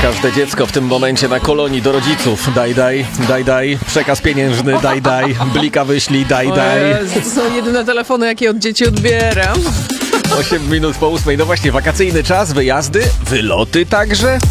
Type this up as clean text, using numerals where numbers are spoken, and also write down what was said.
Każde dziecko w tym momencie na kolonii do rodziców. Daj, przekaz pieniężny, daj, blika wyślij, daj. To są jedyne telefony, jakie od dzieci odbieram. 8 minut po 8. No właśnie, wakacyjny czas, wyjazdy, wyloty także.